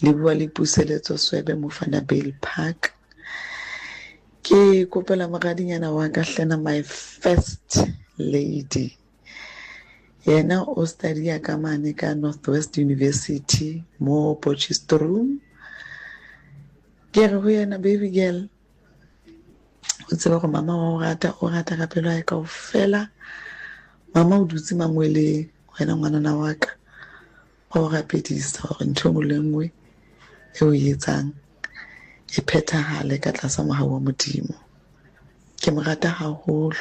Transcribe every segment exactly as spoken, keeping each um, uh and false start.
le bua le puseletso Swebe Mufanabale Park. Ke kopela mogadinyana wa ka hlena my first lady. Yena o studia ka mane ka Northwest University mo Potchefstroom. Ke re ho yena baby girl. O tseba go mama wa o rata o rata ka pelo ya kaofela. Mama o dutse mangwele wena ngwanana wa ka. O rapedisa gore ntho engwe le engwe e o etsang e phethahale ka tlasa mohau wa Modimo. Ke mo rata haholo.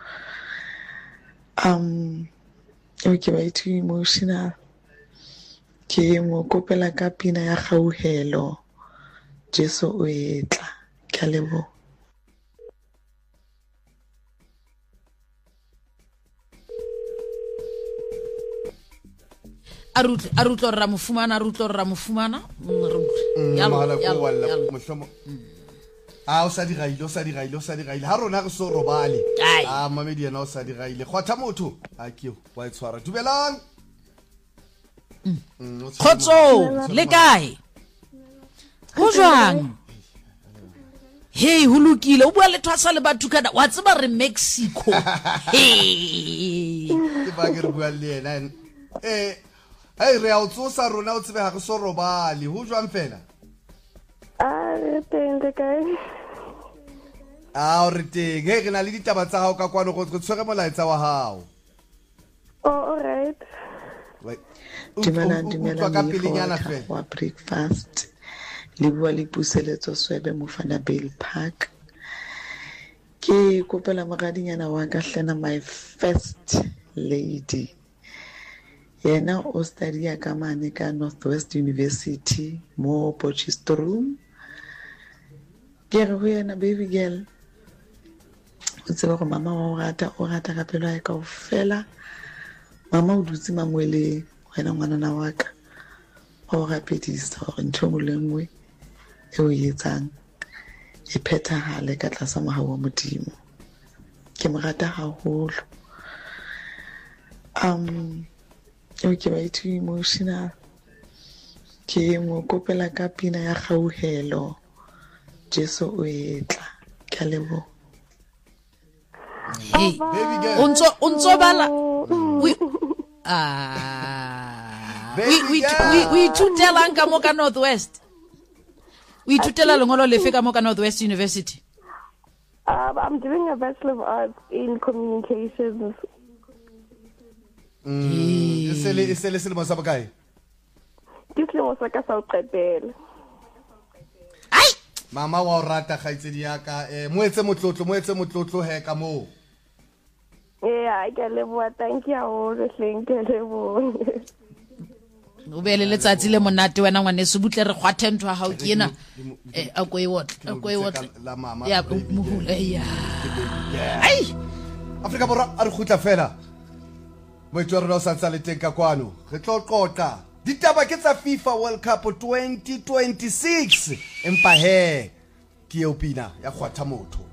Um okay, ba too emotional. Ke mo kopela ka pina ya Kgauhelo. Jesu o etla. Ke a leboha. arutlo arutlo ra mofumana arutlo ra mofumana ya mala ko wala mohlomo a o sa di gaile o sa di gaile o sa di gaile ha rona re so robale a mamedi yena o sa di gaile khotha motho a ke wa itshwara dubelang khotso le kae ho jwang hey ho lokile o bua le thwasa le batho kana wa tseba re Mexico hey ke ba ke re bua le yena eh hey re a o tsosa rona o tsebe ha re so robale ho jwang fela a re teng le kae a re teng he re na le ditaba tsa hao ka kwano go tshwere molaetsa wa hao oh all right Dumela dumela le wa breakfast le bua le puseletso Swebe Mufanabale Park. Ke kopela mogadinyana wa ka hlena my first lady. Yena o studia ka mane ka Northwest University mo Potchefstroom. Ke re ho yena baby girl. O tseba go mama wa o rata o rata ka pelo ya kaofela. Mama o dutse mangwele wena ngwanana wa ka. O rapedisa gore ntho engwe le engwe e o etsang e phethahale ka tlasa mohau wa Modimo. Ke mo rata haholo. Um okay, ba too emotional. Ke mo kopela ka pina ya Kgauhelo. Jesu o etla. Ke a leboha. Hey baby girl unso unso bala we ah we we we we tutela nka mo ka Northwest we tutela lengolo le fe ka mo ka Northwest University. um I'm doing a Bachelor of Arts in Communications. mm isele isele se le mo sa bokae ke tle mo sa ka sa o qetela ai mama wa o rata gaitsedi ya ka eh moetse motlotlo moetse motlotlo he ka mo yeah ke leboha thank you all thank you leboha o bele letsatsi le monate wena ngwane se butle re khwathe ntho ha o ke ena eh a go e wotla a go e wotla ya mohula ya ai Afrika borwa a re khutla fela moitlo re no sa tsa le teng ka kwano re tlo qoqa ditaba ke tsa FIFA World Cup twenty twenty-six empa he ke e opina ya khwatha motho